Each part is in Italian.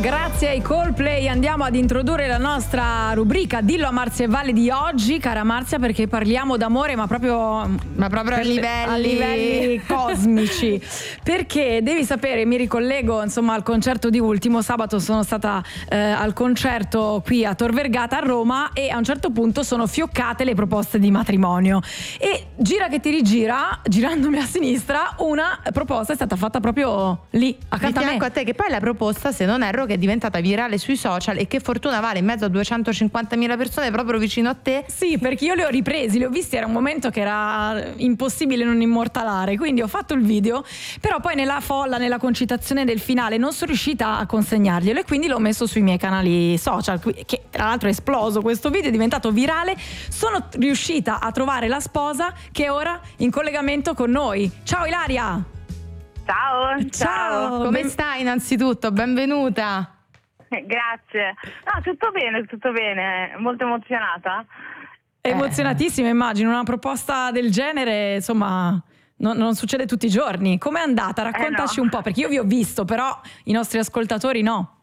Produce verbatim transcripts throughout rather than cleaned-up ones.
grazie ai Coldplay andiamo ad introdurre la nostra rubrica Dillo a Marzia e Valle di oggi, cara Marzia, perché parliamo d'amore ma proprio, ma proprio a livelli... a livelli cosmici, perché devi sapere, mi ricollego insomma al concerto di Ultimo sabato, sono stata eh, al concerto qui a Tor Vergata a Roma e a un certo punto sono fioccate le proposte di matrimonio e gira che ti rigira, girandomi a sinistra, una proposta è stata fatta proprio lì accanto a me. A te, che poi la proposta, se non erro, che è diventata virale sui social e che fortuna vale in mezzo a duecentocinquantamila persone proprio vicino a te. Sì, perché io li ho ripresi, li ho visti, era un momento che era impossibile non immortalare, quindi ho fatto il video, però poi nella folla, nella concitazione del finale non sono riuscita a consegnarglielo e quindi l'ho messo sui miei canali social, che tra l'altro è esploso questo video, è diventato virale. Sono riuscita a trovare la sposa che è ora in collegamento con noi. Ciao Ilaria! Ciao, ciao, ciao. Come ben... stai innanzitutto? Benvenuta. Grazie. No, tutto bene, tutto bene, molto emozionata. Emozionatissima, immagino, una proposta del genere, insomma, non, non succede tutti i giorni. Com'è andata? Raccontaci eh no. un po', perché io vi ho visto, però i nostri ascoltatori no.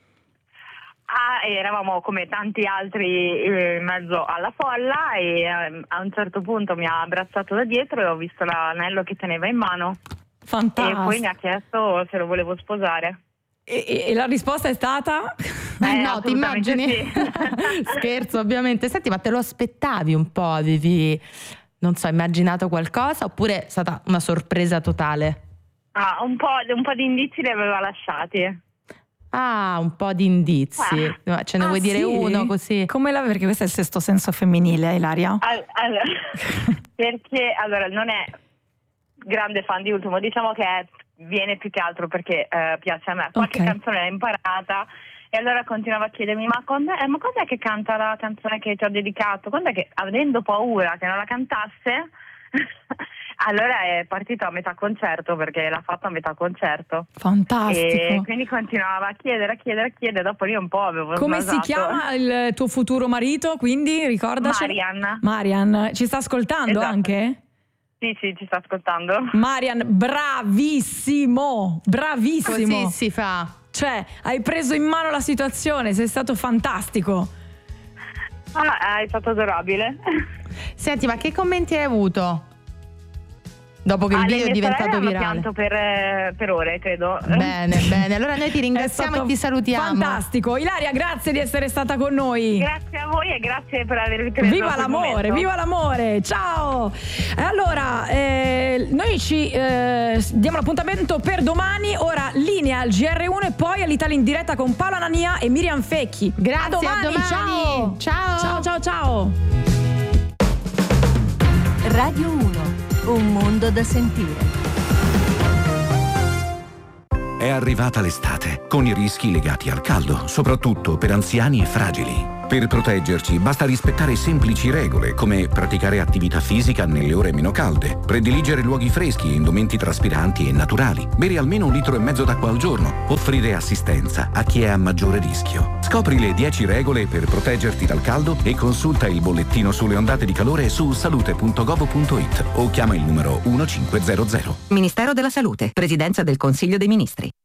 Ah, eravamo come tanti altri in mezzo alla folla e eh, a un certo punto mi ha abbracciato da dietro e ho visto l'anello che teneva in mano. Fantastico. E poi mi ha chiesto se lo volevo sposare. E, e la risposta è stata? Eh, no, ti immagini? Sì. Scherzo, ovviamente. Senti, ma te lo aspettavi un po'? Avevi, non so, immaginato qualcosa oppure è stata una sorpresa totale? Ah, un po', un po' di indizi li aveva lasciati. Ah, un po' di indizi. Ah. Ce ne ah, vuoi dire sì? uno così? Come la, perché questo è il sesto senso femminile, Ilaria? All, allora, perché allora non è grande fan di Ultimo, diciamo che è, viene più che altro perché eh, piace a me. Qualche okay. canzone l'ha imparata e allora continuava a chiedermi ma, quando è, ma cos'è che canta la canzone che ti ho dedicato? Quando è che, avendo paura che non la cantasse, allora è partito a metà concerto, perché l'ha fatto a metà concerto. Fantastico. E quindi continuava a chiedere, a chiedere, a chiedere, dopo io un po' avevo Come sbasato. Si chiama il tuo futuro marito, quindi ricordaci? Marian. Marian, ci sta ascoltando esatto. anche? Sì, sì, ci sta ascoltando. Marian, bravissimo, bravissimo. Così si fa. Cioè, hai preso in mano la situazione, sei stato fantastico. Ah, è stato adorabile. Senti, ma che commenti hai avuto? Dopo che ah, il video è diventato virale. Hanno pianto per, per ore, credo. Bene, bene. Allora noi ti ringraziamo e ti salutiamo. Fantastico. Ilaria, grazie di essere stata con noi. Grazie a voi e grazie per aver creduto. Viva l'amore, momento. viva l'amore. Ciao. Allora, eh, noi ci eh, diamo l'appuntamento per domani. Ora linea al G R uno e poi all'Italia in diretta con Paola Nania e Miriam Fecchi. Grazie, a domani. A domani. Ciao. Ciao. Ciao, ciao, ciao. Radio uno. Un mondo da sentire. È arrivata l'estate, con i rischi legati al caldo, soprattutto per anziani e fragili. Per proteggerci basta rispettare semplici regole come praticare attività fisica nelle ore meno calde, prediligere luoghi freschi, indumenti traspiranti e naturali, bere almeno un litro e mezzo d'acqua al giorno, offrire assistenza a chi è a maggiore rischio. Scopri le dieci regole per proteggerti dal caldo e consulta il bollettino sulle ondate di calore su salute punto gov punto it o chiama il numero uno cinque zero zero. Ministero della Salute, Presidenza del Consiglio dei Ministri.